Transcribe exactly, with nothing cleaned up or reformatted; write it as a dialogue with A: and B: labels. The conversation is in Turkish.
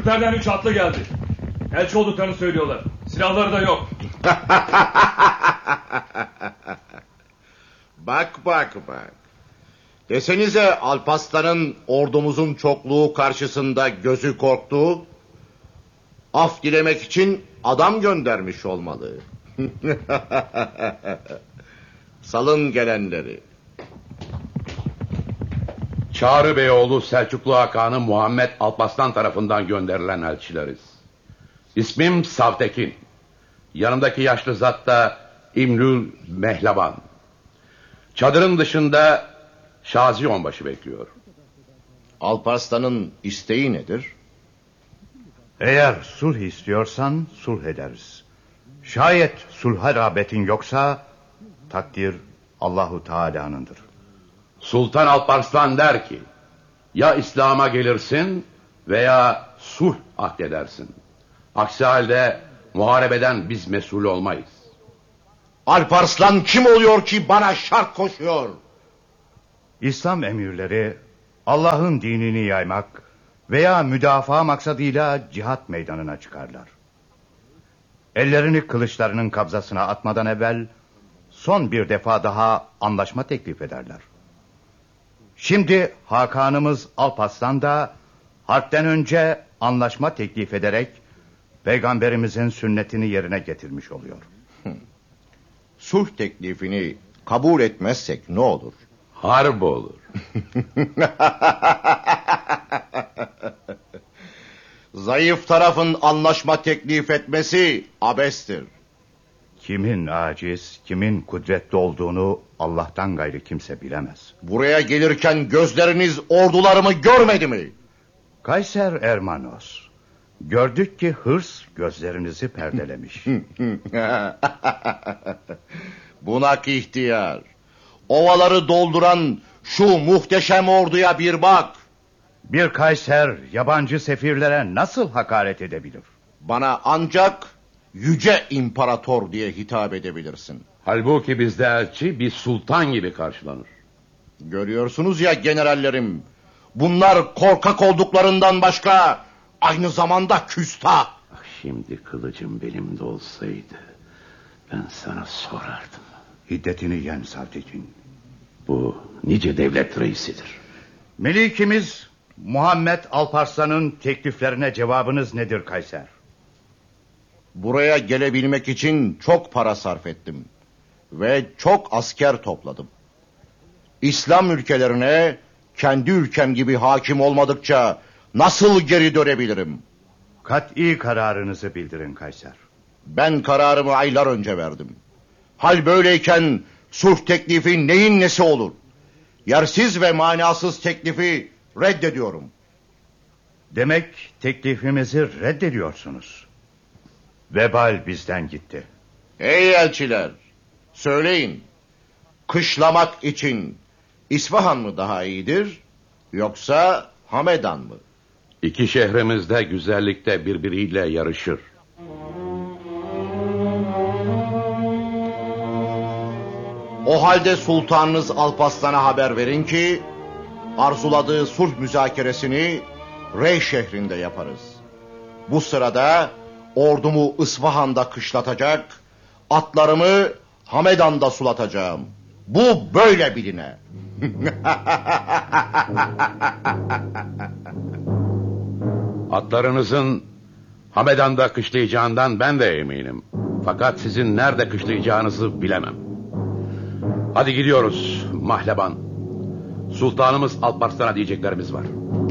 A: Kürter'den üç atlı geldi. Elçi olduklarını söylüyorlar. Silahları da yok.
B: Bak bak bak. Desenize Alparslan'ın ordumuzun çokluğu karşısında gözü korktu. Af dilemek için adam göndermiş olmalı. Salın gelenleri.
C: Çağrı Beyoğlu Selçuklu Hakanı Muhammed Alparslan tarafından gönderilen elçileriz. İsmim Savtekin. Yanımdaki yaşlı zat da İmlül Mehlaban. Çadırın dışında Şazi Onbaşı bekliyor.
B: Alparslan'ın isteği nedir?
D: Eğer sulh istiyorsan sulh ederiz. Şayet sulha rağbetin yoksa takdir Allahu Teala'nındır.
C: Sultan Alparslan der ki, ya İslam'a gelirsin veya sulh ahdedersin. Aksi halde muharebeden biz mesul olmayız.
B: Alparslan kim oluyor ki bana şart koşuyor?
D: İslam emirleri Allah'ın dinini yaymak veya müdafaa maksadıyla cihat meydanına çıkarlar. Ellerini kılıçlarının kabzasına atmadan evvel son bir defa daha anlaşma teklif ederler. Şimdi Hakanımız Alparslan da harpten önce anlaşma teklif ederek Peygamberimizin sünnetini yerine getirmiş oluyor.
B: Sulh teklifini kabul etmezsek ne olur?
C: Harp olur.
B: Zayıf tarafın anlaşma teklif etmesi abestir.
D: Kimin aciz, kimin kudretli olduğunu Allah'tan gayrı kimse bilemez.
B: Buraya gelirken gözleriniz ordularımı görmedi mi?
D: Kayser Ermanos, gördük ki hırs gözlerinizi perdelemiş.
B: Bunak ihtiyar, ovaları dolduran şu muhteşem orduya bir bak.
D: Bir Kayser yabancı sefirlere nasıl hakaret edebilir?
B: Bana ancak yüce imparator diye hitap edebilirsin.
C: Halbuki bizde elçi bir sultan gibi karşılanır.
B: Görüyorsunuz ya generallerim, bunlar korkak olduklarından başka aynı zamanda küstah.
C: Şimdi kılıcım belimde olsaydı ben sana sorardım.
D: Hiddetini yen Savtekin.
C: Bu nice devlet reisidir.
D: Melikimiz Muhammed Alparslan'ın tekliflerine cevabınız nedir Kayser?
B: Buraya gelebilmek için çok para sarf ettim ve çok asker topladım. İslam ülkelerine kendi ülkem gibi hakim olmadıkça nasıl geri dönebilirim?
D: Kat'i kararınızı bildirin Kayser.
B: Ben kararımı aylar önce verdim. Hal böyleyken sulh teklifi neyin nesi olur? Yersiz ve manasız teklifi reddediyorum.
D: Demek teklifimizi reddediyorsunuz. Vebal bizden gitti.
B: Ey elçiler, söyleyin. Kışlamak için İsfahan mı daha iyidir, yoksa Hamedan mı?
C: İki şehrimiz de güzellikte birbiriyle yarışır.
B: O halde sultanınız Alparslan'a haber verin ki arzuladığı sulh müzakeresini Rey şehrinde yaparız. Bu sırada ordumu İsfahan'da kışlatacak, atlarımı Hamedan'da sulatacağım. Bu böyle biline.
C: Atlarınızın Hamedan'da kışlayacağından ben de eminim. Fakat sizin nerede kışlayacağınızı bilemem. Hadi gidiyoruz Mahleban. Sultanımız Alparslan'a diyeceklerimiz var.